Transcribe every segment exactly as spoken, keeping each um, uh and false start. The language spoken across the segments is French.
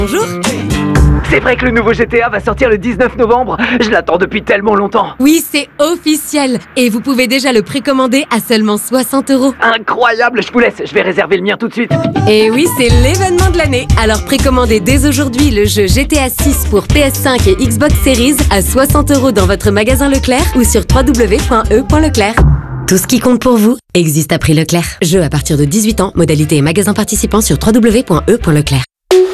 Bonjour. C'est vrai que le nouveau G T A va sortir le dix-neuf novembre. Je l'attends depuis tellement longtemps. Oui, c'est officiel. Et vous pouvez déjà le précommander à seulement soixante euros. Incroyable, je vous laisse, je vais réserver le mien tout de suite. Et oui, c'est l'événement de l'année. Alors précommandez dès aujourd'hui le jeu G T A six pour P S cinq et Xbox Series à soixante euros dans votre magasin Leclerc ou sur w w w point e point leclerc. Tout ce qui compte pour vous existe à prix Leclerc. Jeu à partir de dix-huit ans, modalité et magasin participant sur w w w point e point leclerc.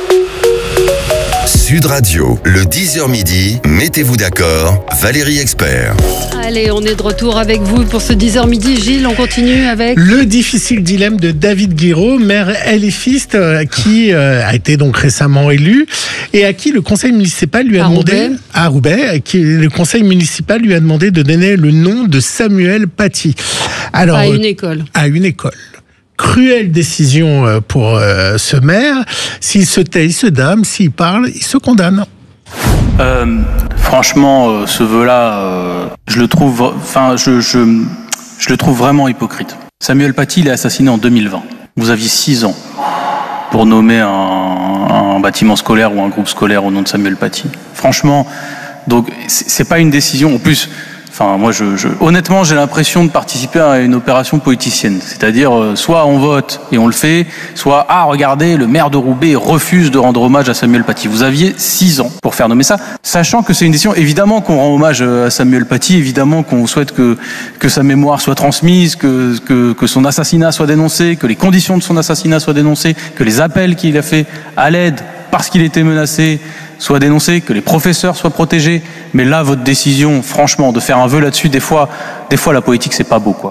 Sud Radio, le dix heures midi, mettez-vous d'accord, Valérie Expert. Allez, on est de retour avec vous pour ce dix heures midi. Gilles, on continue avec... Le difficile dilemme de David Guiraud, maire LFiste, euh, qui euh, a été donc récemment élu et à qui le conseil municipal lui a à demandé... Roubaix. À Roubaix. Qui, le conseil municipal lui a demandé de donner le nom de Samuel Paty. Alors, À une école. À une école. Cruelle décision pour euh, ce maire. S'il se tait, il se damne. S'il parle, il se condamne. Euh, franchement, euh, ce vœu-là, euh, je le trouve, enfin, je, je, je le trouve vraiment hypocrite. Samuel Paty, il est assassiné en deux mille vingt. Vous aviez six ans pour nommer un, un bâtiment scolaire ou un groupe scolaire au nom de Samuel Paty. Franchement, donc c'est, c'est pas une décision. En plus. Enfin, moi, je, je, honnêtement, j'ai l'impression de participer à une opération politicienne. C'est-à-dire, euh, soit on vote et on le fait, soit, ah, regardez, le maire de Roubaix refuse de rendre hommage à Samuel Paty. Vous aviez six ans pour faire nommer ça, sachant que c'est une décision, évidemment qu'on rend hommage à Samuel Paty, évidemment qu'on souhaite que, que sa mémoire soit transmise, que, que, que son assassinat soit dénoncé, que les conditions de son assassinat soient dénoncées, que les appels qu'il a fait à l'aide parce qu'il était menacé soit dénoncé, que les professeurs soient protégés. Mais là, votre décision, franchement, de faire un vœu là-dessus, des fois, des fois la politique, c'est pas beau, quoi.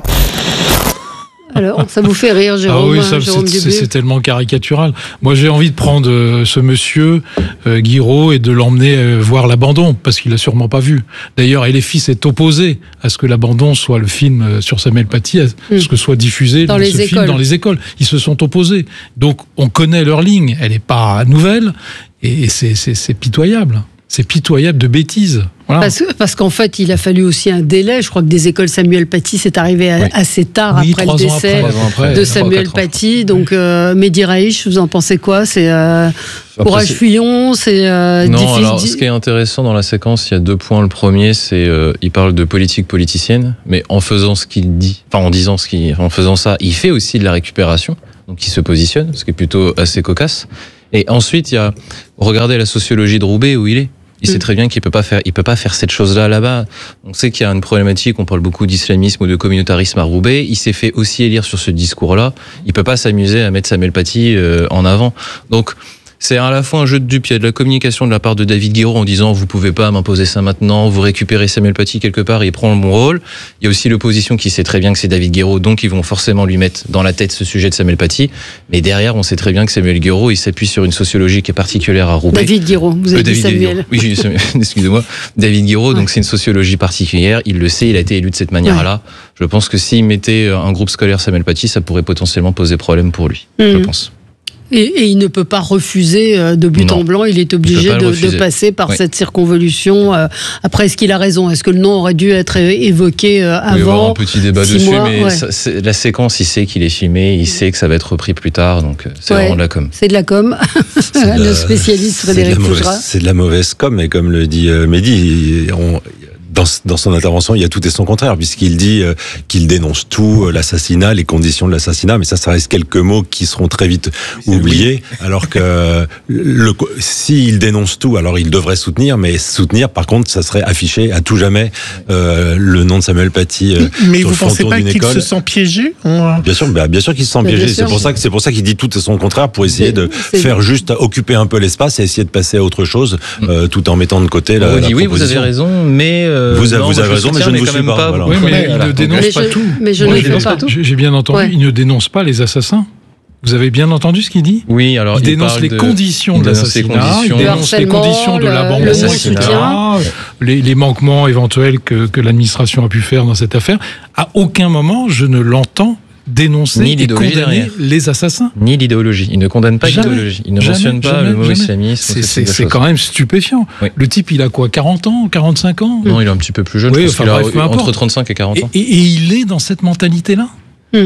Alors, ça vous fait rire, Jérôme, ah oui, ça, Jérôme c'est, Dubuis. c'est tellement caricatural. Moi, j'ai envie de prendre euh, ce monsieur euh, Guiraud et de l'emmener euh, voir l'abandon, parce qu'il l'a sûrement pas vu. D'ailleurs, et les fils est opposé à ce que l'abandon soit le film euh, sur Samuel Paty, à ce mmh. que soit diffusé dans ce les film écoles. dans les écoles. Ils se sont opposés. Donc, on connaît leur ligne. Elle n'est pas nouvelle et c'est, c'est, c'est pitoyable. C'est pitoyable de bêtises. Voilà. Parce, parce qu'en fait, il a fallu aussi un délai. Je crois que des écoles Samuel Paty, c'est arrivé à, oui. assez tard oui, après le décès après, après, de Samuel Paty. Donc, euh, Mehdi Raïch, vous en pensez quoi? C'est euh, courage fuyant, c'est euh, non, difficile. Alors, ce qui est intéressant dans la séquence, il y a deux points. Le premier, c'est euh, il parle de politique politicienne, mais en faisant ce qu'il dit, enfin en disant ce qu'il, en faisant ça, il fait aussi de la récupération. Donc, il se positionne, ce qui est plutôt assez cocasse. Et ensuite, il y a regardez la sociologie de Roubaix où il est. Il sait très bien qu'il peut pas faire, il peut pas faire cette chose-là là-bas. On sait qu'il y a une problématique, on parle beaucoup d'islamisme ou de communautarisme à Roubaix. Il s'est fait aussi élire sur ce discours-là. Il peut pas s'amuser à mettre Samuel Paty euh, en avant. Donc, c'est à la fois un jeu de dupes. Il y a de la communication de la part de David Guiraud en disant vous pouvez pas m'imposer ça maintenant, vous récupérez Samuel Paty quelque part et il prend le bon rôle. Il y a aussi l'opposition qui sait très bien que c'est David Guiraud, donc ils vont forcément lui mettre dans la tête ce sujet de Samuel Paty. Mais derrière, on sait très bien que Samuel Guiraud, il s'appuie sur une sociologie qui est particulière à Roubaix. David Guiraud, vous avez euh, dit David Samuel. Oui, excusez-moi. David Guiraud, ouais. Donc c'est une sociologie particulière. Il le sait, il a été élu de cette manière-là. Ouais. Je pense que s'il mettait un groupe scolaire Samuel Paty, ça pourrait potentiellement poser problème pour lui. Mmh. Je pense. Et, et il ne peut pas refuser de but non. en blanc, il est obligé il de, de passer par oui. cette circonvolution. Après, est-ce qu'il a raison? Est-ce que le nom aurait dû être évoqué avant? Il y avoir un petit débat dessus, mois, mais ouais. ça, c'est, la séquence, il sait qu'il est filmé, il sait que ça va être repris plus tard, donc c'est ouais. vraiment de la com. C'est de la com. Le la, spécialiste Frédéric Fougera. C'est de la mauvaise com, et comme le dit euh, Mehdi, on... Dans, dans son intervention, il y a tout et son contraire, puisqu'il dit euh, qu'il dénonce tout, euh, l'assassinat, les conditions de l'assassinat, mais ça, ça reste quelques mots qui seront très vite oui, oubliés, oui. alors que le, s'il dénonce tout, alors il devrait soutenir, mais soutenir, par contre, ça serait afficher à tout jamais euh, le nom de Samuel Paty. Euh, mais sur vous le pensez pas qu'il école. se sent piégé? Bien sûr, bah, bien sûr qu'il se sent bah, piégé. C'est pour ça que c'est pour ça qu'il dit tout et son contraire, pour essayer de c'est faire c'est... juste occuper un peu l'espace et essayer de passer à autre chose, euh, tout en mettant de côté la, on la dit, oui, vous avez raison, mais euh, vous, a, non, vous avez raison, mais je ne vous suis pas. Voilà. Oui, mais il ne dénonce pas tout. Mais je ne dénonce pas tout. J'ai bien entendu, il ne dénonce pas les assassins. Vous avez bien entendu ce qu'il dit? Oui, alors il, il dénonce les de, conditions de l'assassinat, il dénonce les conditions de l'abandon, le et cetera. Les, les manquements éventuels que, que l'administration a pu faire dans cette affaire. À aucun moment, je ne l'entends dénoncer ni et condamner derrière. les assassins. Ni l'idéologie. Il ne condamne pas jamais, l'idéologie. Il ne jamais, mentionne pas jamais, le mot islamisme. C'est, c'est, c'est quand même stupéfiant. Oui. Le type, il a quoi, quarante ans, quarante-cinq ans? Non, il est un petit peu plus jeune. Oui, je pense enfin, qu'il bref, a entre trente-cinq et quarante ans. Et, et, et il est dans cette mentalité-là. mmh.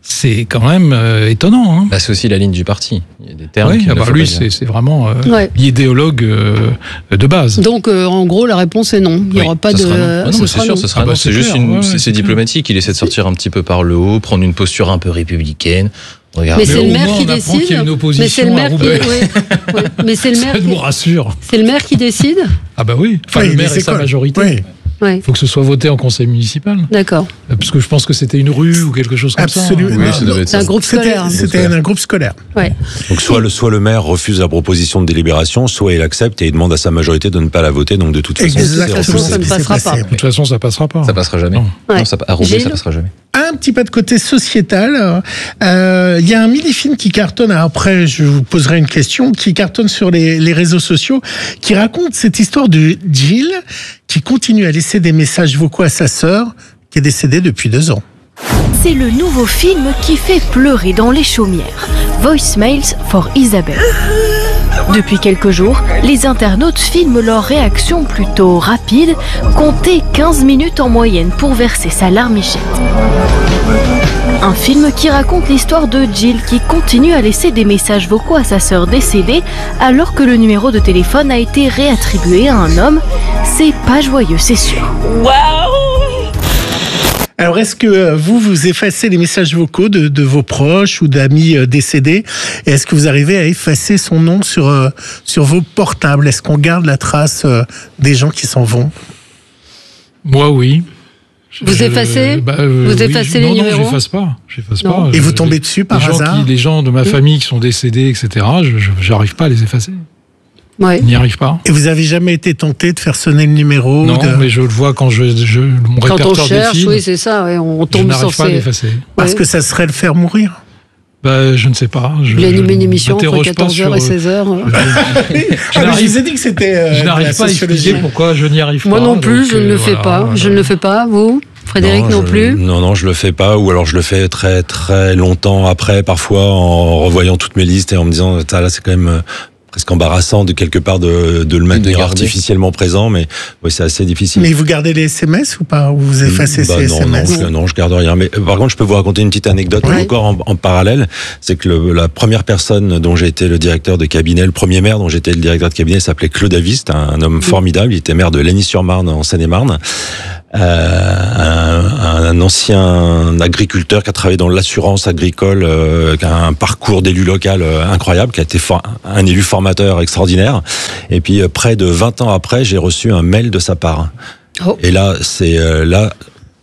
c'est quand même euh, étonnant. Hein. Bah, c'est aussi la ligne du parti. Il y a des termes. Oui, qui ah bah lui, c'est, c'est vraiment euh, ouais. l'idéologue euh, de base. Donc, euh, en gros, la réponse est non. Il n'y oui, aura pas de. Ah non, mais c'est sûr, ça sera ah bah, non. C'est, c'est juste une, ouais, c'est, c'est diplomatique. Il essaie de sortir un petit peu par le haut, prendre une posture un peu républicaine. Regarde. Mais, mais c'est le maire qui décide. Qu'il y a une opposition mais c'est le maire qui. Oui, oui. Mais c'est le maire. Ça qui... nous rassure. C'est le maire qui décide. Ah bah oui. Enfin, oui, le maire et sa majorité. Oui. Il ouais. faut que ce soit voté en conseil municipal. D'accord. Parce que je pense que c'était une rue ou quelque chose comme Absolument. ça. Absolument. Oui, ça devait être c'est ça. un groupe scolaire. C'était, c'était un groupe scolaire. Ouais. Donc soit le, soit le maire refuse la proposition de délibération, soit il accepte et il demande à sa majorité de ne pas la voter. Donc de toute façon, Exactement. ça ne passera pas. De toute façon, ça passera pas. Ça passera jamais. Non, ouais. non ça, à Roubaix, ça passera jamais. Un petit pas de côté sociétal. Il euh, y a un mini-film qui cartonne. Après, je vous poserai une question qui cartonne sur les, les réseaux sociaux, qui raconte cette histoire de Jill qui continue à laisser des messages vocaux à sa sœur, qui est décédée depuis deux ans. C'est le nouveau film qui fait pleurer dans les chaumières. Voicemails for Isabelle. Depuis quelques jours, les internautes filment leurs réactions plutôt rapides, comptez quinze minutes en moyenne pour verser sa larmichette. Un film qui raconte l'histoire de Jill qui continue à laisser des messages vocaux à sa sœur décédée alors que le numéro de téléphone a été réattribué à un homme. C'est pas joyeux, c'est sûr. Waouh! Alors, est-ce que vous, vous effacez les messages vocaux de, de vos proches ou d'amis décédés? Et est-ce que vous arrivez à effacer son nom sur, euh, sur vos portables? Est-ce qu'on garde la trace euh, des gens qui s'en vont? Moi, oui. Vous je, effacez bah, euh, Vous oui, effacez je, les non, numéros? Non, j'efface pas. J'efface pas. Et je, vous tombez dessus par les hasard gens qui, Les gens de ma famille qui sont décédés, et cetera, je n'arrive pas à les effacer. Ouais. Je n'y arrive pas. Et vous avez jamais été tenté de faire sonner le numéro? Non, de... mais je le vois quand je, je mon quand répertoire on cherche, défile, oui, c'est ça, ouais, on tombe sur ces... pas à l'effacer. Parce ouais. que ça serait le faire mourir? Bah, je ne sais pas. Je, il anime une émission entre quatorze heures et seize heures. Je, ah, je vous ai dit que c'était. Euh, je n'arrive pas à expliquer pourquoi je n'y arrive Moi pas. Moi non plus, donc, je ne le euh, fais voilà, pas. voilà. Je ne le fais pas, vous Frédéric non, non je, plus? Non, non, je le fais pas, ou alors je le fais très très longtemps après, parfois en revoyant toutes mes listes et en me disant, là c'est quand même presque embarrassant de quelque part de, de le maintenir de artificiellement présent, mais oui, c'est assez difficile. Mais vous gardez les S M S ou pas? Ou vous effacez bah ces non, S M S? Non, je, non, je garde rien. Mais par contre, je peux vous raconter une petite anecdote ouais. encore en, en parallèle. C'est que le, la première personne dont j'ai été le directeur de cabinet, le premier maire dont j'étais le directeur de cabinet, s'appelait Claude Avist, un, un homme mmh. formidable. Il était maire de Lagny-sur-Marne en Seine-et-Marne. Euh, un, un ancien agriculteur qui a travaillé dans l'assurance agricole, euh, qui a un parcours d'élu local euh, incroyable, qui a été for- un élu formateur extraordinaire. Et puis euh, près de vingt ans après, j'ai reçu un mail de sa part. Oh. Et là, c'est euh, là,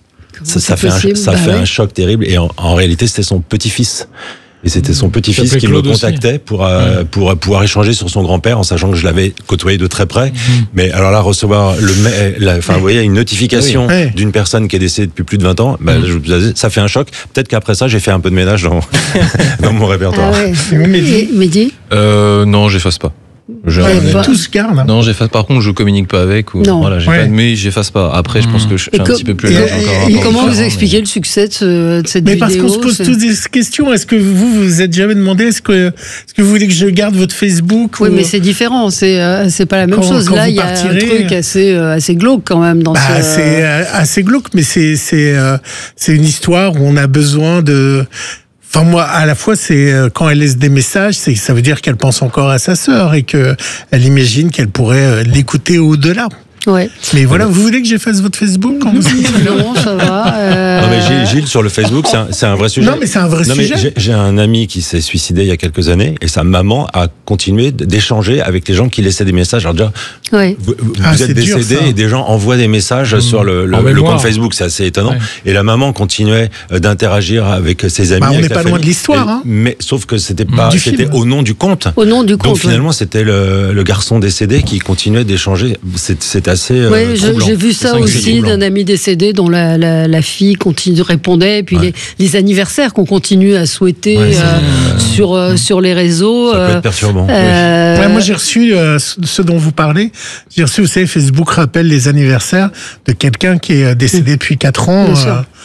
ça, ça fait, un, ça bah fait ouais. un choc terrible. Et en, en réalité, c'était son petit-fils. Et c'était son petit-fils qui Claude me contactait pour, euh, ouais. pour pouvoir échanger sur son grand-père, en sachant que je l'avais côtoyé de très près. Mmh. Mais alors là, recevoir le, la, enfin, vous voyez, une notification oui. d'une personne qui est décédée depuis plus de vingt ans, bah, mmh. je, ça fait un choc. Peut-être qu'après ça, j'ai fait un peu de ménage dans, dans mon répertoire. Ah ouais. Mehdi, Mehdi euh, non, j'efface pas. Je ouais, pas... tous garde. Hein. Non, j'efface. Par contre, je communique pas avec. Ou, non. Voilà, j'ai ouais. pas de mail, j'efface pas. Après, je pense que je suis un com- petit peu plus large encore. Et comment vous expliquez mais... le succès de, ce, de cette mais vidéo? Mais parce qu'on se pose toutes des questions. Est-ce que vous vous êtes jamais demandé est-ce que est-ce que vous voulez que je garde votre Facebook? Oui, ou... mais c'est différent. C'est euh, c'est pas la même quand, chose. Quand Là, il y a partirez... un truc assez euh, assez glauque quand même dans bah, ce. C'est euh, assez glauque, mais c'est c'est euh, c'est une histoire où on a besoin de. Enfin, moi, à la fois, c'est quand elle laisse des messages, c'est ça veut dire qu'elle pense encore à sa sœur et que elle imagine qu'elle pourrait l'écouter au-delà. Ouais. Mais voilà, vous voulez que j'efface votre Facebook quand vous Non, ça va. Euh... Non, mais Gilles, Gilles, sur le Facebook, c'est un, c'est un vrai sujet. Non, mais c'est un vrai non, sujet. Mais j'ai, j'ai un ami qui s'est suicidé il y a quelques années et sa maman a continué d'échanger avec les gens qui laissaient des messages. Alors déjà, ouais. vous, vous ah, êtes décédé et des gens envoient des messages mmh. sur le, le, le compte Facebook. C'est assez étonnant. Ouais. Et la maman continuait d'interagir avec ses amis. Bah, on n'est pas famille. loin de l'histoire. Et, hein. Mais sauf que c'était pas, du c'était film. Au nom du compte. Au nom du compte. Donc finalement, ouais. c'était le, le garçon décédé qui continuait d'échanger. C'est, c'est assez. Ouais, euh, je, j'ai vu ça aussi d'un ami décédé dont la, la, la fille continue, répondait, et puis ouais. les, les anniversaires qu'on continue à souhaiter ouais, euh, euh, sur, euh, sur les réseaux. Ça euh, peut être perturbant. Euh, oui. ouais, moi j'ai reçu euh, ce dont vous parlez. J'ai reçu, vous savez, Facebook rappelle les anniversaires de quelqu'un qui est décédé depuis quatre ans. Euh,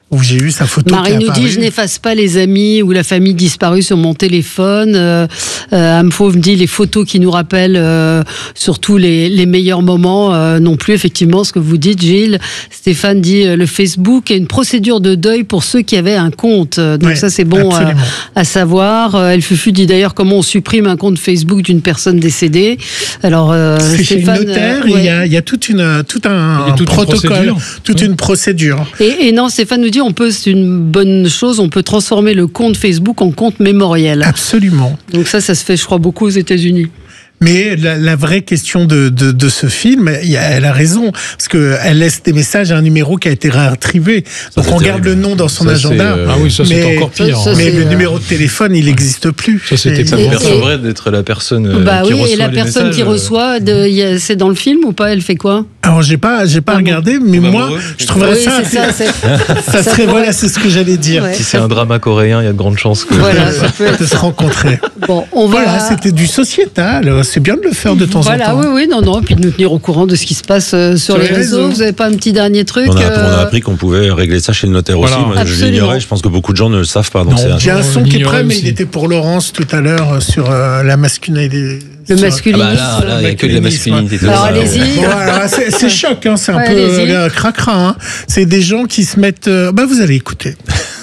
où j'ai eu sa photo. Marie nous dit, je n'efface pas les amis ou la famille disparue sur mon téléphone. Euh, euh, Amfo me dit les photos qui nous rappellent euh, surtout les, les meilleurs moments euh, non plus, effectivement, ce que vous dites, Gilles. Stéphane dit, euh, le Facebook est une procédure de deuil pour ceux qui avaient un compte. Donc ouais, ça, c'est bon euh, à savoir. Euh, El Fufu dit d'ailleurs comment on supprime un compte Facebook d'une personne décédée. Alors, euh, c'est Stéphane, chez le notaire, euh, ouais. il, y a, il y a toute une, tout un, un toute protocole, une toute mmh. une procédure. Et, et non, Stéphane nous dit, on peut, c'est une bonne chose, on peut transformer le compte Facebook en compte mémoriel. Absolument. Donc ça, ça se fait, je crois, beaucoup aux États-Unis. Mais la, la vraie question de, de, de ce film, il y a, elle a raison, parce que elle laisse des messages à un numéro qui a été réattribué. Donc on garde le nom dans son ça, agenda. Euh... Ah oui, ça c'est encore pire. Ça, ça, mais le euh... numéro de téléphone, il n'existe plus. Ça c'était Ça me perturberait d'être la personne euh, bah qui oui, reçoit et la les personne messages, qui reçoit, de, y a, c'est dans le film ou pas? Elle fait quoi? Alors j'ai pas, j'ai pas ah regardé, bon. mais bah, moi, ouais, je trouverais oui, ça, ça, ça, ça serait voilà, c'est ce que j'allais dire. Ouais. Si c'est un drama coréen, il y a de grandes chances que voilà, ça peut de se rencontrer. Bon, on va. Voilà, c'était du sociétal. C'est bien de le faire de temps voilà, en temps. Voilà, oui, oui, non, non, puis de nous tenir au courant de ce qui se passe euh, sur, sur les, les réseaux. réseaux. Vous n'avez pas un petit dernier truc? On a, euh... on a appris qu'on pouvait régler ça chez le notaire voilà. aussi. Moi, je l'ignorais. Je pense que beaucoup de gens ne le savent pas. J'ai un son qui est prêt, mais il était pour Laurence tout à l'heure sur euh, la masculinité. Le masculinisme. Ah bah là, il n'y a que de la masculinité. Alors allez-y. Bon, c'est choc, hein, c'est un ouais, peu euh, cracra. Hein. C'est des gens qui se mettent. Euh, bah, vous allez écouter.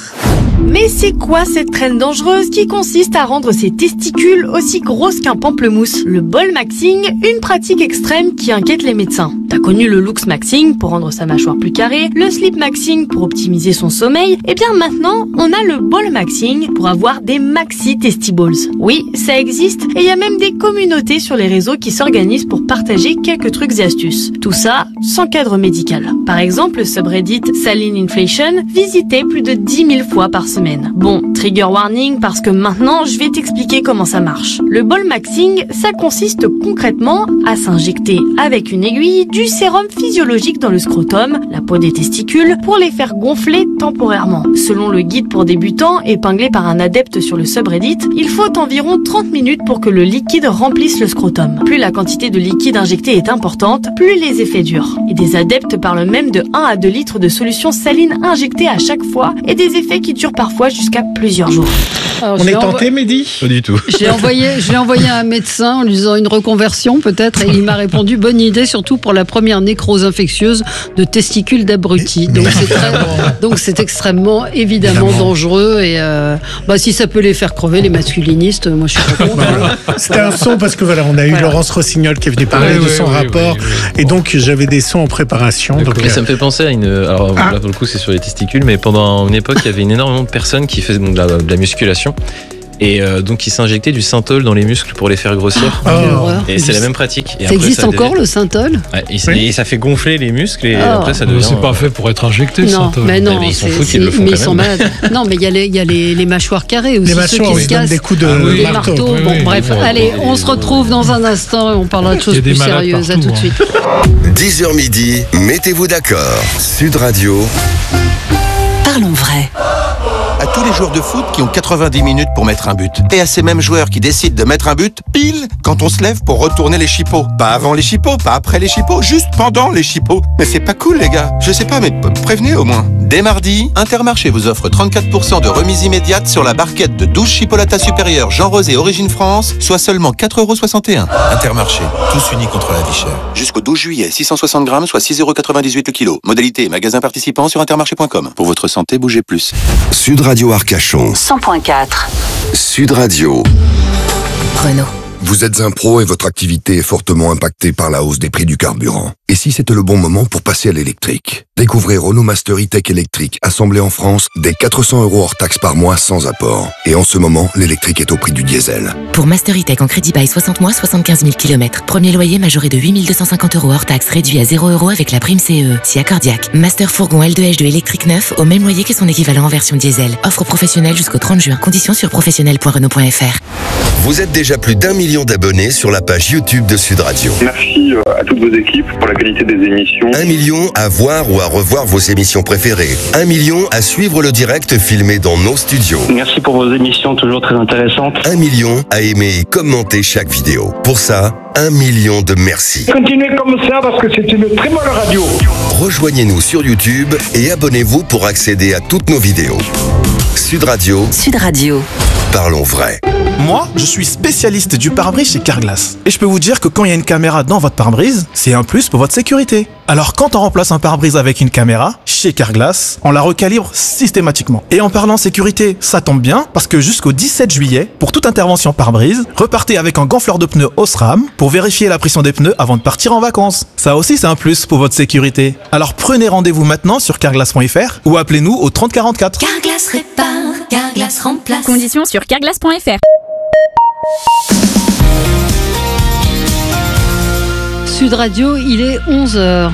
Mais c'est quoi cette traîne dangereuse qui consiste à rendre ses testicules aussi grosses qu'un pamplemousse? Le ball maxing, une pratique extrême qui inquiète les médecins. T'as connu le looks maxing pour rendre sa mâchoire plus carrée, le sleep maxing pour optimiser son sommeil, et bien maintenant, on a le ball maxing pour avoir des maxi testiballs. Oui, ça existe, et il y a même des communautés sur les réseaux qui s'organisent pour partager quelques trucs et astuces. Tout ça sans cadre médical. Par exemple, le subreddit Saline Inflation, visité plus de dix mille fois par semaine. Bon, trigger warning parce que maintenant je vais t'expliquer comment ça marche. Le ball maxing, ça consiste concrètement à s'injecter avec une aiguille du sérum physiologique dans le scrotum, la peau des testicules, pour les faire gonfler temporairement. Selon le guide pour débutants, épinglé par un adepte sur le subreddit, il faut environ trente minutes pour que le liquide remplisse le scrotum. Plus la quantité de liquide injecté est importante, plus les effets durent. Et des adeptes parlent même de un à deux litres de solution saline injectée à chaque fois et des effets qui durent parfois jusqu'à plusieurs jours. Alors, on est tenté, Mehdi? Pas du tout. Je l'ai envoyé, je l'ai envoyé à un médecin en lui disant une reconversion peut-être, et il m'a répondu bonne idée, surtout pour la première nécrose infectieuse de testicules d'abruti. Donc c'est très, donc c'est extrêmement évidemment, évidemment. dangereux et euh, bah si ça peut les faire crever les masculinistes, moi je suis pas contre. Voilà. C'était un son parce que voilà, on a eu voilà. Laurence Rossignol qui est venue parler oui, de oui, son oui, rapport oui, oui, oui. et donc j'avais des sons en préparation. Donc, mais ça me fait penser à une. Alors ah. là pour le coup c'est sur les testicules, mais pendant une époque il y avait énormément de personnes qui faisaient de la, de la musculation. Et euh, donc ils s'injectaient du synthol dans les muscles pour les faire grossir. Oh. Et c'est la même pratique. Et ça après, existe ça encore devient... le synthol? Ouais, et, oui. et ça fait gonfler les muscles et oh. après ça devient. C'est pas fait pour être injecté le non, synthol. Mais non, mais ils s'en foutent, ils le font mais quand ils sont malades. Non, mais il y a les, il y a les, les mâchoires carrées aussi. Les mâchoires, ceux qui oui, se cassent. Des coups de ah, oui, marteau. marteaux. Oui, bon, oui, bref, oui, allez, on se retrouve dans un instant et on parlera de choses plus sérieuses. À tout de suite. dix heures midi, mettez-vous d'accord. Sud Radio. Parlons vrai. À tous les joueurs de foot qui ont quatre-vingt-dix minutes pour mettre un but. Et à ces mêmes joueurs qui décident de mettre un but pile quand on se lève pour retourner les chipots. Pas avant les chipots, pas après les chipots, juste pendant les chipots. Mais c'est pas cool les gars. Je sais pas, mais prévenez au moins. Dès mardi, Intermarché vous offre trente-quatre pour cent de remise immédiate sur la barquette de douze chipolatas supérieures Jean Rosé Origine France, soit seulement quatre euros soixante et un. Intermarché, tous unis contre la vie chère. Jusqu'au douze juillet, six cent soixante grammes, soit six euros quatre-vingt-dix-huit le kilo. Modalité et magasin participant sur intermarché point com. Pour votre santé, bougez plus. Sud Radio Arcachon. cent point quatre. Sud Radio. Renault. Vous êtes un pro et votre activité est fortement impactée par la hausse des prix du carburant. Et si c'était le bon moment pour passer à l'électrique? Découvrez Renault Master E-Tech électrique, assemblé en France, dès quatre cents euros hors taxe par mois sans apport. Et en ce moment, l'électrique est au prix du diesel. Pour Master E-Tech en crédit bail soixante mois, soixante-quinze mille kilomètres. Premier loyer majoré de huit mille deux cent cinquante euros hors taxe, réduit à zéro euros avec la prime C E E. Si accordiaque. Master Fourgon L deux H deux électrique neuf au même loyer que son équivalent en version diesel. Offre professionnelle jusqu'au trente juin. Conditions sur professionnel point renault point f r. Vous êtes déjà plus d'un million d'abonnés sur la page YouTube de Sud Radio. Merci à toutes vos équipes pour la qualité des émissions. Un million à voir ou à revoir vos émissions préférées. Un million à suivre le direct filmé dans nos studios. Merci pour vos émissions toujours très intéressantes. Un million à aimer et commenter chaque vidéo. Pour ça, un million de merci. Continuez comme ça parce que c'est une très bonne radio. Rejoignez-nous sur YouTube et abonnez-vous pour accéder à toutes nos vidéos. Sud Radio. Sud Radio. Parlons vrai. Moi, je suis spécialiste du pare-brise chez Carglass. Et je peux vous dire que quand il y a une caméra dans votre pare-brise, c'est un plus pour votre sécurité. Alors quand on remplace un pare-brise avec une caméra, chez Carglass, on la recalibre systématiquement. Et en parlant sécurité, ça tombe bien, parce que jusqu'au dix-sept juillet, pour toute intervention pare-brise, repartez avec un gonfleur de pneus Osram pour vérifier la pression des pneus avant de partir en vacances. Ça aussi, c'est un plus pour votre sécurité. Alors prenez rendez-vous maintenant sur carglass point f r ou appelez-nous au trente quarante-quatre. Carglass répare, Carglass remplace. Conditions sur carglass point f r. Sud Radio, il est onze heures.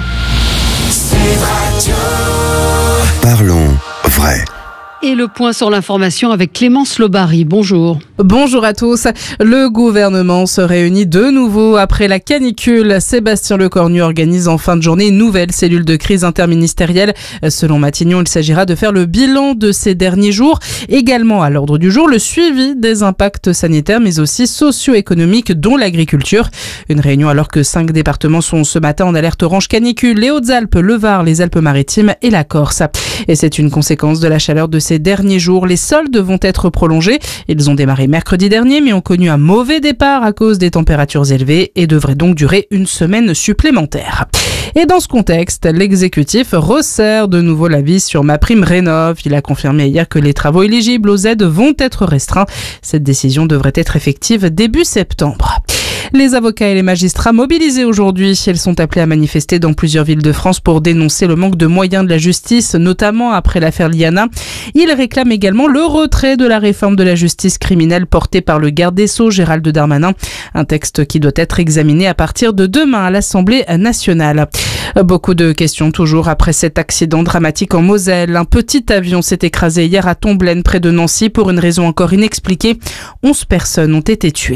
Parlons vrai. Et le point sur l'information avec Clémence Lobary. Bonjour. Bonjour à tous. Le gouvernement se réunit de nouveau après la canicule. Sébastien Lecornu organise en fin de journée une nouvelle cellule de crise interministérielle. Selon Matignon, il s'agira de faire le bilan de ces derniers jours. Également à l'ordre du jour, le suivi des impacts sanitaires mais aussi socio-économiques dont l'agriculture. Une réunion alors que cinq départements sont ce matin en alerte orange canicule. Les Hautes-Alpes, le Var, les Alpes-Maritimes et la Corse. Et c'est une conséquence de la chaleur de ces derniers jours. Les soldes vont être prolongés. Ils ont démarré mercredi dernier mais ont connu un mauvais départ à cause des températures élevées et devraient donc durer une semaine supplémentaire. Et dans ce contexte, l'exécutif resserre de nouveau la vis sur MaPrimeRénov'. Il a confirmé hier que les travaux éligibles aux aides vont être restreints. Cette décision devrait être effective début septembre. Les avocats et les magistrats mobilisés aujourd'hui, ils sont appelés à manifester dans plusieurs villes de France pour dénoncer le manque de moyens de la justice, notamment après l'affaire Liana. Ils réclament également le retrait de la réforme de la justice criminelle portée par le garde des Sceaux, Gérald Darmanin. Un texte qui doit être examiné à partir de demain à l'Assemblée nationale. Beaucoup de questions toujours après cet accident dramatique en Moselle. Un petit avion s'est écrasé hier à Tomblaine, près de Nancy, pour une raison encore inexpliquée. onze personnes ont été tuées.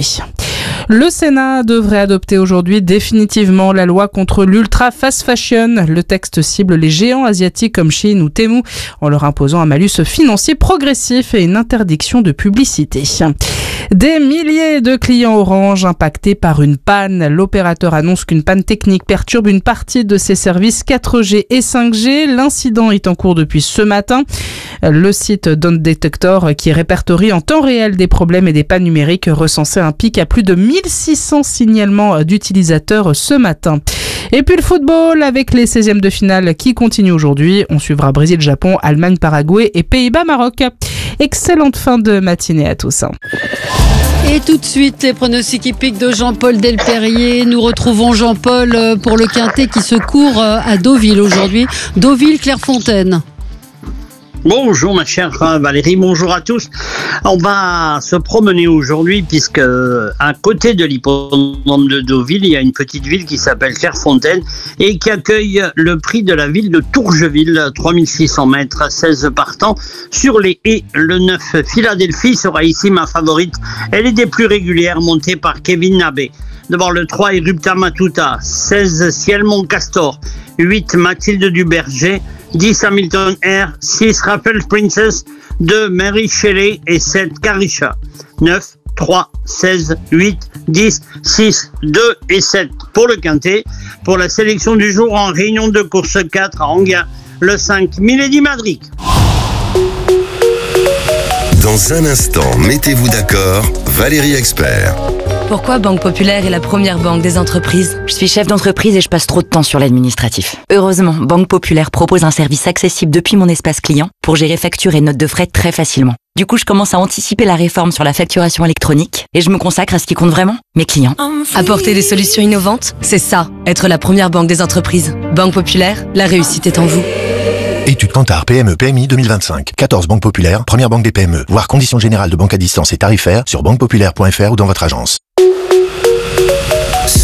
Le Sénat devrait adopter aujourd'hui définitivement la loi contre l'ultra fast fashion. Le texte cible les géants asiatiques comme Shein ou Temu en leur imposant un malus financier progressif et une interdiction de publicité. Des milliers de clients Orange impactés par une panne. L'opérateur annonce qu'une panne technique perturbe une partie de ses services quatre G et cinq G. L'incident est en cours depuis ce matin. Le site Don't Detector, qui répertorie en temps réel des problèmes et des pannes numériques, recensait un pic à plus de mille six cents signalements d'utilisateurs ce matin. Et puis le football avec les seizièmes de finale qui continuent aujourd'hui. On suivra Brésil-Japon, Allemagne-Paraguay et Pays-Bas-Maroc. Excellente fin de matinée à tous. Et tout de suite, les pronostics hippiques de Jean-Paul Delperrier. Nous retrouvons Jean-Paul pour le Quintet qui se court à Deauville aujourd'hui. Deauville-Clairefontaine. Bonjour ma chère Valérie, bonjour à tous. On va se promener aujourd'hui puisque à côté de l'hippodrome de Deauville, il y a une petite ville qui s'appelle Clairefontaine et qui accueille le prix de la ville de Tourgeville, trois mille six cents mètres, seize partants sur les haies. Le neuf Philadelphie sera ici ma favorite. Elle est des plus régulières, montée par Kevin Nabé. Devant le trois Erupta Matuta, seize Cielmont Castor, huit Mathilde Duberger, dix Hamilton Air, six Raffles Princess, deux Mary Shelley et sept Carisha. neuf, trois, seize, huit, dix, six, deux et sept pour le Quintet. Pour la sélection du jour en réunion de course quatre à Anguin, le cinq Milady Madrid. Dans un instant, mettez-vous d'accord, Valérie Expert. Pourquoi Banque Populaire est la première banque des entreprises? Je suis chef d'entreprise et je passe trop de temps sur l'administratif. Heureusement, Banque Populaire propose un service accessible depuis mon espace client pour gérer factures et notes de frais très facilement. Du coup, je commence à anticiper la réforme sur la facturation électronique et je me consacre à ce qui compte vraiment, mes clients. Apporter des solutions innovantes, c'est ça, être la première banque des entreprises. Banque Populaire, la réussite est en vous. Étude Kantar P M E P M I deux mille vingt-cinq. quatorze banques populaires, première banque des P M E. Voir conditions générales de banque à distance et tarifaires sur banque populaire point f r ou dans votre agence.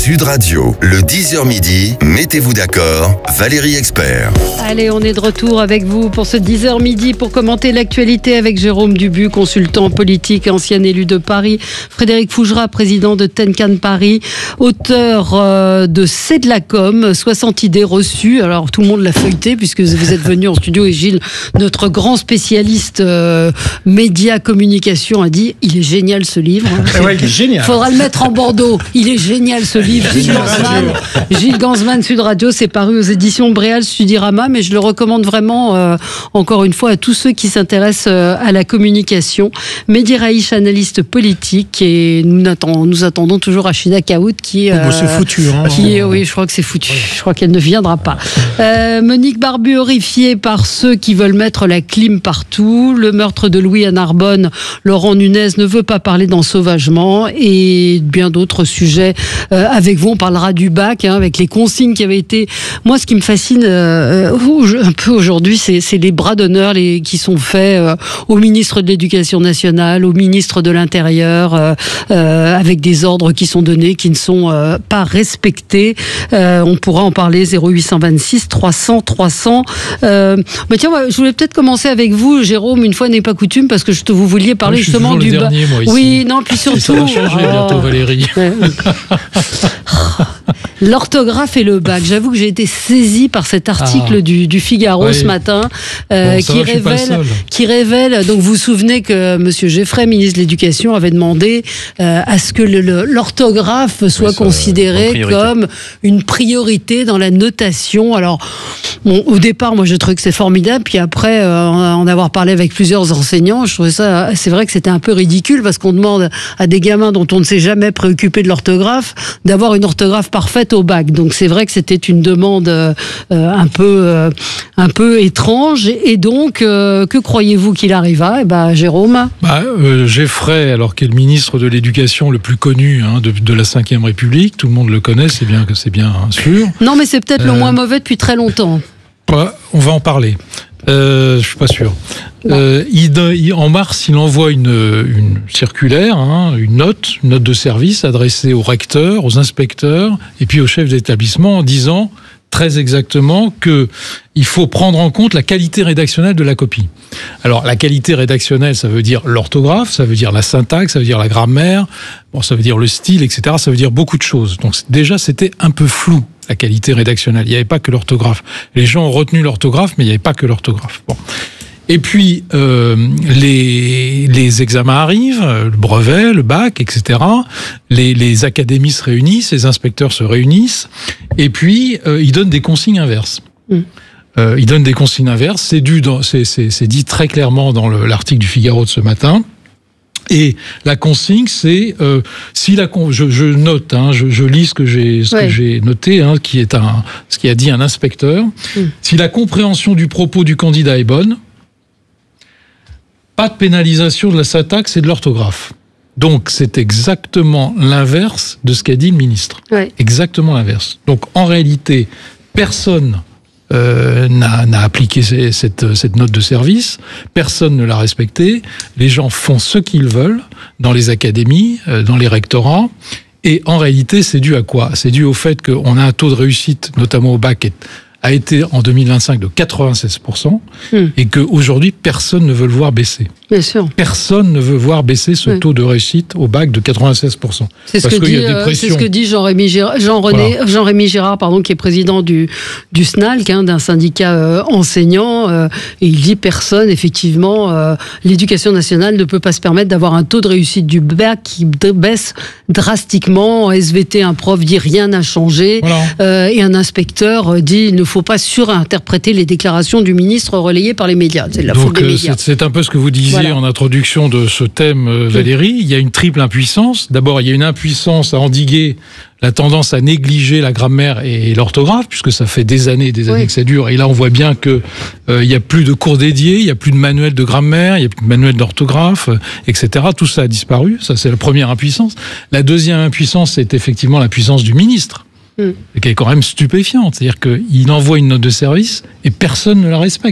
Sud Radio, le dix heures midi, mettez-vous d'accord, Valérie Expert. Allez, on est de retour avec vous pour ce dix heures midi pour commenter l'actualité avec Jérôme Dubu, consultant politique, ancien élu de Paris, Frédéric Fougera, président de Tenkan Paris, auteur euh, de C'est de la com, soixante idées reçues. Alors tout le monde l'a feuilleté puisque vous êtes venu en studio et Gilles, notre grand spécialiste euh, média communication, a dit il est génial ce livre. Hein. Ouais, il est génial. Faudra le mettre en Bordeaux. Il est génial ce livre. Gilles Gansman, Gilles Gansman, Sud Radio, c'est paru aux éditions Bréal Studirama, mais je le recommande vraiment, euh, encore une fois, à tous ceux qui s'intéressent euh, à la communication. Mehdi Raïch, analyste politique, et nous, attend, nous attendons toujours Rachida Kaout qui... Euh, oh, bah c'est foutu. Hein. Qui, oui, je crois que c'est foutu. Je crois qu'elle ne viendra pas. Euh, Monique Barbu, horrifiée par ceux qui veulent mettre la clim partout. Le meurtre de Louis à Narbonne, Laurent Nunez ne veut pas parler d'ensauvagement, et bien d'autres sujets. Euh, avec vous, on parlera du bac, hein, avec les consignes qui avaient été... Moi, ce qui me fascine euh, un peu aujourd'hui, c'est, c'est les bras d'honneur les, qui sont faits euh, au ministre de l'Éducation nationale, au ministre de l'Intérieur, euh, euh, avec des ordres qui sont donnés, qui ne sont euh, pas respectés. Euh, on pourra en parler, zéro huit cent vingt-six trois cents trois cents. Euh, mais tiens, je voulais peut-être commencer avec vous, Jérôme, une fois n'est pas coutume, parce que je te, vous vouliez parler ouais, justement du bac. Oui, non, puis surtout... Ça va changer oh. bientôt, Valérie. L'orthographe et le bac. J'avoue que j'ai été saisie par cet article ah. du, du Figaro oui. ce matin, euh, bon, qui va, révèle, qui révèle. Donc, vous vous souvenez que Monsieur Geffray, ministre de l'Éducation, avait demandé euh, à ce que le, le, l'orthographe soit oui, considéré comme une priorité dans la notation. Alors, bon, au départ, moi, je trouvais que c'est formidable. Puis après, euh, en avoir parlé avec plusieurs enseignants, je trouvais ça. C'est vrai que c'était un peu ridicule parce qu'on demande à des gamins dont on ne s'est jamais préoccupé de l'orthographe d'avoir une orthographe parfaite au bac. Donc c'est vrai que c'était une demande euh, un peu euh, un peu étrange. Et donc euh, que croyez-vous qu'il arriva, eh ben, Jérôme? Bah, euh, Geffray, alors qui est le ministre de l'Éducation le plus connu hein, de, de la cinquième République, tout le monde le connaît, c'est bien que c'est bien sûr. Non, mais c'est peut-être euh, le moins mauvais depuis très longtemps. Ouais, on va en parler. Euh, je suis pas sûr. Euh, il, il, en mars, il envoie une, une circulaire, hein, une note, une note de service adressée aux recteurs, aux inspecteurs et puis aux chefs d'établissement en disant très exactement que il faut prendre en compte la qualité rédactionnelle de la copie. Alors, la qualité rédactionnelle, ça veut dire l'orthographe, ça veut dire la syntaxe, ça veut dire la grammaire, bon, ça veut dire le style, et cetera. Ça veut dire beaucoup de choses. Donc, déjà, c'était un peu flou, la qualité rédactionnelle. Il n'y avait pas que l'orthographe. Les gens ont retenu l'orthographe, mais il n'y avait pas que l'orthographe. Bon. Et puis, euh, les, les examens arrivent, le brevet, le bac, et cetera. Les, les académies se réunissent, les inspecteurs se réunissent, et puis, euh, ils donnent des consignes inverses. Mmh. Euh, ils donnent des consignes inverses. C'est, dû dans, c'est, c'est, c'est dit très clairement dans le, l'article du Figaro de ce matin. Et la consigne, c'est euh, si la je, je note, hein, je, je lis ce que j'ai ce ouais. que j'ai noté, hein, qui est un ce qui a dit un inspecteur. Mmh. Si la compréhension du propos du candidat est bonne, pas de pénalisation de la syntaxe et de l'orthographe. Donc, c'est exactement l'inverse de ce qu'a dit le ministre. Ouais. Exactement l'inverse. Donc, en réalité, personne euh, n'a, n'a appliqué cette, cette note de service, personne ne l'a respectée, les gens font ce qu'ils veulent dans les académies, euh, dans les rectorats, et en réalité, c'est dû à quoi? C'est dû au fait qu'on a un taux de réussite, notamment au bac, a été en deux mille vingt-cinq de quatre-vingt-seize pour cent mmh. et qu'aujourd'hui, personne ne veut le voir baisser. Bien sûr. Personne ne veut voir baisser ce oui. taux de réussite au bac de quatre-vingt-seize pour cent. C'est ce, que dit, euh, c'est ce que dit Jean-Rémy Girard, Jean-René, voilà. Jean-Rémy Girard pardon, qui est président du, du S N A L C, hein, d'un syndicat euh, enseignant. Euh, et il dit personne, effectivement, euh, l'éducation nationale ne peut pas se permettre d'avoir un taux de réussite du bac qui baisse drastiquement. En S V T, un prof dit rien n'a changé. Voilà. Euh, et un inspecteur dit il ne faut pas surinterpréter les déclarations du ministre relayées par les médias. C'est de la Donc, faute des euh, médias. C'est, c'est un peu ce que vous disiez voilà. en introduction de ce thème, euh, Valérie. Il y a une triple impuissance. D'abord, il y a une impuissance à endiguer la tendance à négliger la grammaire et l'orthographe, puisque ça fait des années et des années oui. que ça dure. Et là, on voit bien que euh, il y a plus de cours dédiés, il y a plus de manuels de grammaire, il y a plus de manuels d'orthographe, euh, et cetera. Tout ça a disparu. Ça, c'est la première impuissance. La deuxième impuissance, c'est effectivement la puissance du ministre. Mmh. Qui est quand même stupéfiante. C'est-à-dire qu'il envoie une note de service et personne ne la respecte.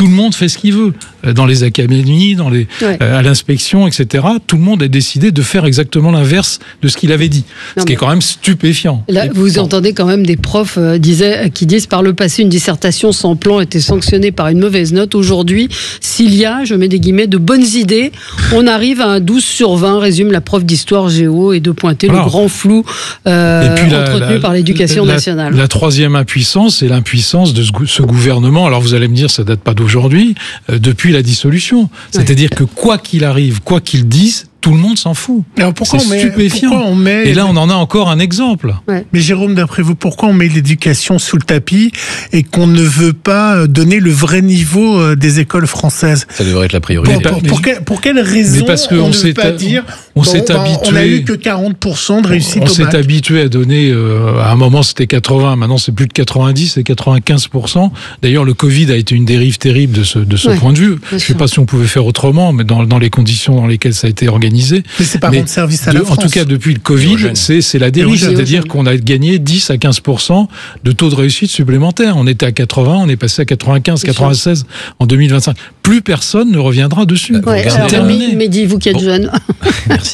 tout le monde fait ce qu'il veut. Dans les académies, dans les, Ouais. euh, à l'inspection, et cetera. Tout le monde a décidé de faire exactement l'inverse de ce qu'il avait dit. Non, ce qui est mais- quand même stupéfiant. Là, vous entendez quand même des profs euh, disaient, qui disent par le passé une dissertation sans plan était sanctionnée par une mauvaise note. Aujourd'hui, s'il y a, je mets des guillemets, de bonnes idées, on arrive à un douze sur vingt, résume la prof d'histoire géo, et de pointer Voilà. le grand flou euh, Et puis la- entretenu la- par l'éducation la- nationale. La troisième impuissance, c'est l'impuissance de ce, gou- ce gouvernement. Alors vous allez me dire, ça date pas d'aujourd'hui, euh, depuis la dissolution. C'est-à-dire que quoi qu'il arrive, quoi qu'ils disent, tout le monde s'en fout. Alors pourquoi C'est on met- stupéfiant. pourquoi on met- Et là, on en a encore un exemple. Mais Jérôme, d'après vous, pourquoi on met l'éducation sous le tapis et qu'on ne veut pas donner le vrai niveau euh, des écoles françaises? Ça devrait être la priorité. Pour, pour, pour, quelle, pour quelle raison Mais parce que on on ne s'est veut pas a- dire on bon, s'est ben, habitué- on a eu que quarante pour cent de réussite On au bac. s'est habitué à donner, euh, à un moment c'était quatre-vingts, maintenant c'est plus de quatre-vingt-dix, c'est quatre-vingt-quinze pour cent. D'ailleurs, le Covid a été une dérive terrible de ce, de ce Ouais, point de vue. bien Je ne sais sûr. pas si on pouvait faire autrement, mais dans, dans les conditions dans lesquelles ça a été organisé. Mais c'est pas rendre service à la de- En France. tout cas, depuis le Covid, Eugène. c'est c'est la dérive. Eugène. C'est-à-dire qu'on a gagné dix à quinze pour cent de taux de réussite supplémentaires. On était à quatre-vingts, on est passé à quatre-vingt-quinze, quatre-vingt-seize en deux mille vingt-cinq. Plus personne ne reviendra dessus. Ouais, C'est alors, terminé. Mehdi, vous qui êtes jeune. Merci.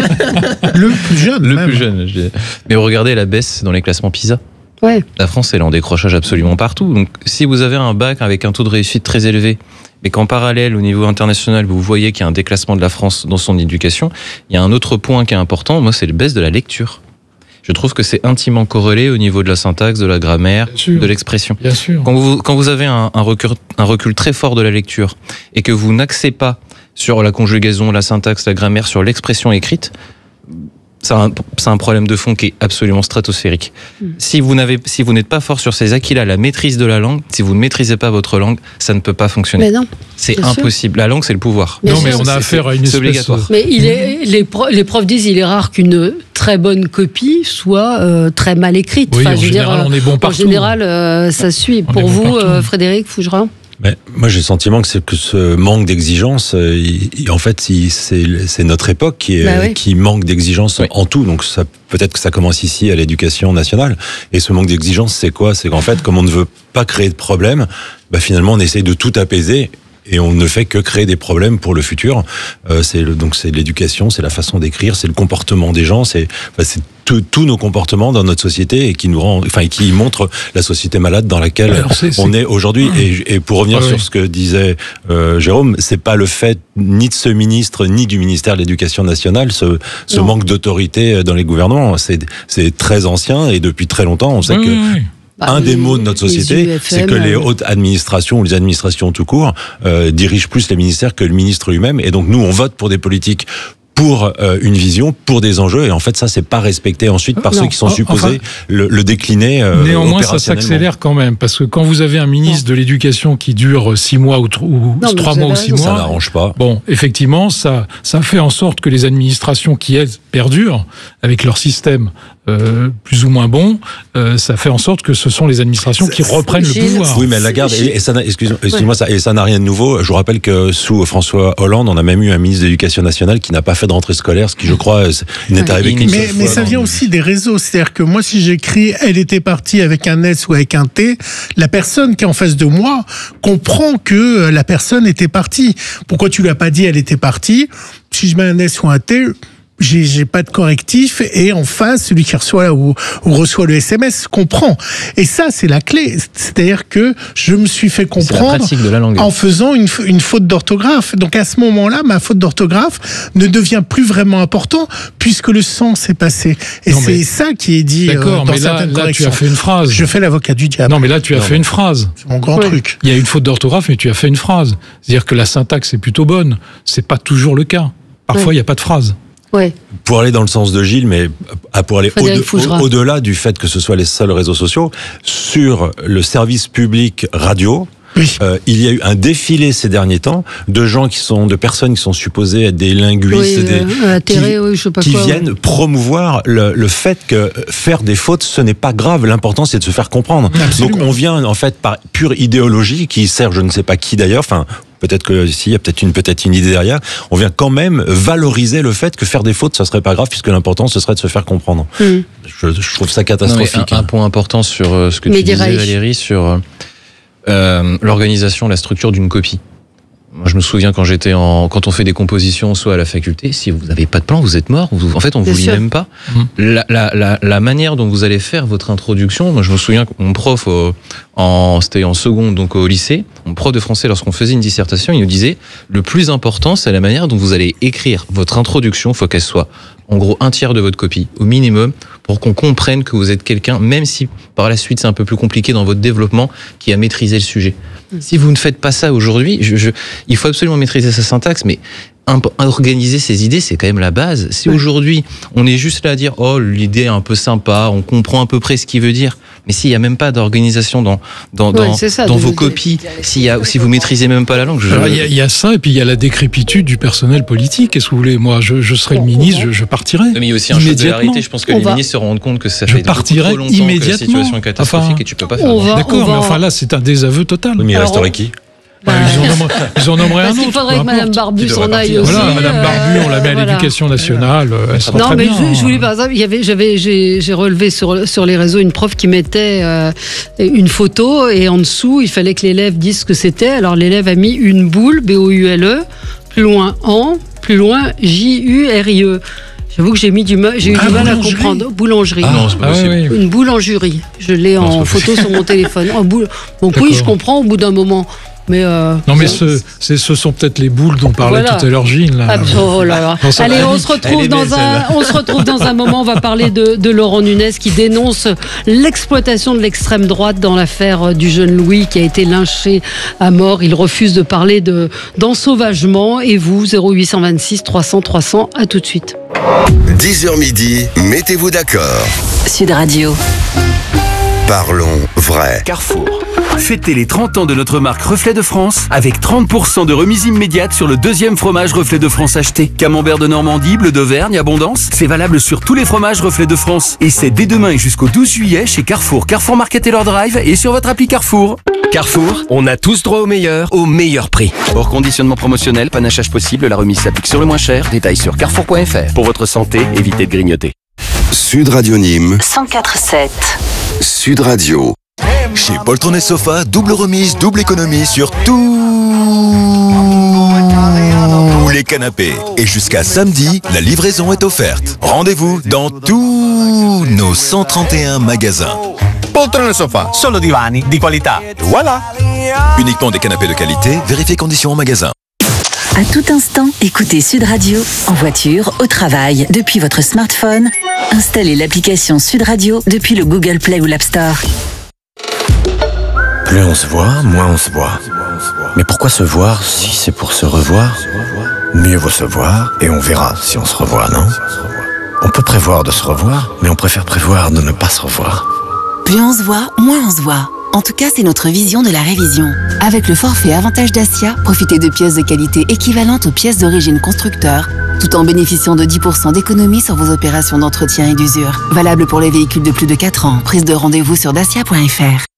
Le plus jeune. Le même. plus jeune. je dirais. Mais regardez la baisse dans les classements PISA. Ouais. La France, elle est en décrochage absolument partout. Donc, si vous avez un bac avec un taux de réussite très élevé, mais qu'en parallèle, au niveau international, vous voyez qu'il y a un déclassement de la France dans son éducation, il y a un autre point qui est important, moi, c'est la baisse de la lecture. Je trouve que c'est intimement corrélé au niveau de la syntaxe, de la grammaire, sûr. de l'expression. Bien sûr. Quand vous, quand vous avez un, un, recul, un recul très fort de la lecture et que vous n'axez pas sur la conjugaison, la syntaxe, la grammaire, sur l'expression écrite, c'est un, c'est un problème de fond qui est absolument stratosphérique. Mm. Si vous n'avez, si vous n'êtes pas fort sur ces acquis-là, la maîtrise de la langue, si vous ne maîtrisez pas votre langue, ça ne peut pas fonctionner. Mais non. C'est bien sûr. impossible. La langue, c'est le pouvoir. Bien Non, sûr. mais on a C'est- affaire à une c'est espèce. obligatoire. Mais il est, les, pro- les profs disent il est rare qu'une très bonne copie soit euh, très mal écrite. Oui, Enfin, en je veux dire, général, euh, on est bon en partout. général, euh, ça suit. On est Pour bon vous, partout. euh, Frédéric Fougera? Mais moi, j'ai le sentiment que c'est que ce manque d'exigence, euh, il- il- en fait, il- c'est c'est notre époque qui, est, Bah oui. qui manque d'exigence en tout. Donc, ça peut-être que ça commence ici à l'éducation nationale. Et ce manque d'exigence, c'est quoi? C'est qu'en fait, comme on ne veut pas créer de problème, bah, finalement, on essaye de tout apaiser. Et on ne fait que créer des problèmes pour le futur. Euh, c'est le, donc c'est l'éducation, c'est la façon d'écrire, c'est le comportement des gens, c'est enfin, c'est tout- tous nos comportements dans notre société et qui nous rend, enfin, et qui montre la société malade dans laquelle Alors, c'est- on c'est- est aujourd'hui. Et, et pour revenir Ah oui. sur ce que disait euh, Jérôme, c'est pas le fait ni de ce ministre ni du ministère de l'Éducation nationale ce, ce Non. manque d'autorité dans les gouvernements. C'est c'est très ancien et depuis très longtemps, on sait Oui, que oui, oui. Bah, un les- des mots de notre les société, U F M, c'est que les euh, hautes administrations ou les administrations tout court euh, dirigent plus les ministères que le ministre lui-même. Et donc nous, on vote pour des politiques pour euh, une vision, pour des enjeux. Et en fait, ça, c'est pas respecté ensuite par Non. ceux qui sont Enfin, supposés le, le décliner euh, Néanmoins, ça opérationnellement. s'accélère quand même, parce que quand vous avez un ministre de l'Éducation qui dure six mois ou, tr- ou mais trois vous mois ou avez six raison. Ça mois, n'arrange pas. bon, effectivement, ça, ça fait en sorte que les administrations qui, elles, perdurent avec leur système euh, plus ou moins bon, euh, ça fait en sorte que ce sont les administrations qui reprennent le Gilles, pouvoir. Oui, mais elle la garde. Et, et ça, n'a- excuse- excuse-moi, ça, et ça n'a rien de nouveau. Je vous rappelle que sous François Hollande, on a même eu un ministre de l'Éducation nationale qui n'a pas fait de rentrée scolaire, ce qui, je crois, n'est arrivé qu'une seule Mais, mais fois ça dans- vient aussi des réseaux. C'est-à-dire que moi, si j'écris « elle était partie avec un S ou avec un T », la personne qui est en face de moi comprend que la personne était partie. Pourquoi tu lui as pas dit « elle était partie » Si je mets un S ou un T, j'ai j'ai pas de correctif et en face, celui qui reçoit ou, ou reçoit le S M S comprend. Et ça, c'est la clé. C'est-à-dire que je me suis fait C'est la comprendre pratique de la langue. en faisant une, f- une faute d'orthographe. Donc à ce moment-là, ma faute d'orthographe ne devient plus vraiment important puisque le sens est passé. Et Non, mais- c'est ça qui est dit euh, D'accord, dans mais là, certaines là, tu corrections. as fait une phrase. Je fais l'avocat du diable. Non, mais là, tu as Non, fait mais- une phrase. C'est mon grand Oui. truc. Il y a une faute d'orthographe, mais tu as fait une phrase. C'est-à-dire que la syntaxe est plutôt bonne. C'est pas toujours le cas. Parfois, il n'y a pas de phrase. Ouais. Pour aller dans le sens de Gilles, mais à- pour aller Frédéric au- Fougera. au- au-delà du fait que ce soit les seuls réseaux sociaux, sur le service public radio, Oui. euh, il y a eu un défilé ces derniers temps de gens qui sont, de personnes qui sont supposées être des linguistes, Oui, des, euh, atterré, qui, oui, je sais pas qui quoi, viennent ouais. promouvoir le, le fait que faire des fautes, ce n'est pas grave. L'important, c'est de se faire comprendre. Absolument. Donc, on vient en fait par pure idéologie qui sert, je ne sais pas qui d'ailleurs, enfin. Peut-être que si, il y a peut-être une, peut-être une idée derrière. On vient quand même valoriser le fait que faire des fautes, ça serait pas grave, puisque l'important, ce serait de se faire comprendre. Mm. Je, je trouve ça Non, mais catastrophique. un, un point important sur euh, ce que Mais tu disais, dirais-je. Valérie, sur euh, euh, l'organisation, la structure d'une copie. Moi, je me souviens quand j'étais en, quand on fait des compositions, soit à la faculté, si vous n'avez pas de plan, vous êtes mort. Vous, en fait, on vous lit même pas. Mmh. La, la, la, la manière dont vous allez faire votre introduction. Moi, je me souviens que mon prof, au, en, c'était en seconde, donc au lycée, mon prof de français, lorsqu'on faisait une dissertation, il nous disait le plus important, c'est la manière dont vous allez écrire votre introduction. Il faut qu'elle soit, en gros, un tiers de votre copie, au minimum, pour qu'on comprenne que vous êtes quelqu'un, même si par la suite c'est un peu plus compliqué dans votre développement, qui a maîtrisé le sujet. Si vous ne faites pas ça aujourd'hui, je, je, il faut absolument maîtriser sa syntaxe, mais organiser ses idées, c'est quand même la base. Si aujourd'hui, on est juste là à dire « Oh, l'idée est un peu sympa, on comprend à peu près ce qu'il veut dire », mais s'il n'y a même pas d'organisation dans, dans, ouais, dans, ça, dans vos copies, s'il y a, si vous maîtrisez même pas la langue... Je... Alors, il, y a, il y a ça, et puis il y a la décrépitude du personnel politique. Qu'est-ce que vous voulez ? Moi, je, je serais le ministre, je, je partirais. Mais il y a aussi un choc de la réalité. Je pense que on les va... ministres se rendent compte que ça fait beaucoup trop longtemps que la situation est catastrophique enfin, et tu peux pas faire grand-chose. D'accord, mais enfin là, c'est un désaveu total. Oui, mais il resterait qui ? Bah, ils, en nombrent, ils en nommeraient un autre. Il faudrait que Mme Barbu s'en aille aussi. Voilà, Mme Barbu, on la met à voilà. l'éducation nationale. Elle sera non, très mais bien. je, je voulais par exemple, il y avait, j'avais, j'ai, j'ai relevé sur, sur les réseaux une prof qui mettait euh, une photo et en dessous, il fallait que l'élève dise ce que c'était. Alors l'élève a mis une boule, B O U L E, plus loin en, plus loin J U R I E. J'avoue que j'ai mis du mal, j'ai eu ah, du mal à comprendre. Boulangerie. Ah non, c'est pas possible. Ah, oui. Une boulangerie. Je l'ai non, en photo sur mon téléphone. En boule. Donc oui, je comprends au bout d'un moment. Mais euh, non, mais ce, c'est, ce sont peut-être les boules dont parlait voilà. tout à l'heure Gilles. Là. Oh là là. Non, allez, on se retrouve dans un, on se retrouve dans un moment. On va parler de, de Laurent Nunez qui dénonce l'exploitation de l'extrême droite dans l'affaire du jeune Louis qui a été lynché à mort. Il refuse de parler de d'ensauvagement. Et vous, zéro huit cent vingt-six trois cents trois cents. À tout de suite. dix heures midi, mettez-vous d'accord. Sud Radio. Parlons vrai. Carrefour. Fêtez les trente ans de notre marque Reflet de France avec trente pour cent de remise immédiate sur le deuxième fromage Reflet de France acheté. Camembert de Normandie, bleu d'Auvergne, abondance. C'est valable sur tous les fromages Reflet de France. Et c'est dès demain et jusqu'au douze juillet chez Carrefour, Carrefour Market et leur drive et sur votre appli Carrefour. Carrefour, on a tous droit au meilleur, au meilleur prix. Hors conditionnement promotionnel, panachage possible, la remise s'applique sur le moins cher. Détails sur carrefour point f r. Pour votre santé, évitez de grignoter. Sud Radio Nîmes cent quatre sept. Sud Radio. Chez Poltron et Sofa, double remise, double économie sur tous les canapés. Et jusqu'à samedi, la livraison est offerte. Rendez-vous dans tous nos cent trente et un magasins. Poltron et Sofa, solo divani di qualità. Voilà. Uniquement des canapés de qualité, vérifiez conditions en magasin. À tout instant, écoutez Sud Radio, en voiture, au travail, depuis votre smartphone. Installez l'application Sud Radio depuis le Google Play ou l'App Store. Plus on se voit, moins on se voit. Mais pourquoi se voir si c'est pour se revoir ? Mieux vaut se voir et on verra si on se revoit, non ? On peut prévoir de se revoir, mais on préfère prévoir de ne pas se revoir. Plus on se voit, moins on se voit. En tout cas, c'est notre vision de la révision. Avec le forfait Avantage Dacia, profitez de pièces de qualité équivalentes aux pièces d'origine constructeur, tout en bénéficiant de dix pour cent d'économie sur vos opérations d'entretien et d'usure. Valable pour les véhicules de plus de quatre ans. Prise de rendez-vous sur dacia point f r.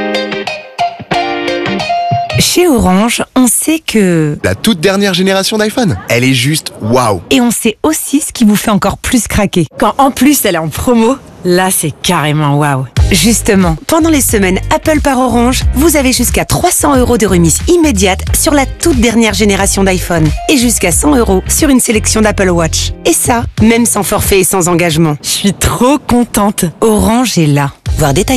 Chez Orange, on sait que... La toute dernière génération d'iPhone, elle est juste waouh. Et on sait aussi ce qui vous fait encore plus craquer. Quand en plus elle est en promo, là c'est carrément waouh. Justement, pendant les semaines Apple par Orange, vous avez jusqu'à trois cents euros de remise immédiate sur la toute dernière génération d'iPhone. Et jusqu'à cent euros sur une sélection d'Apple Watch. Et ça, même sans forfait et sans engagement. Je suis trop contente. Orange est là. Voir détail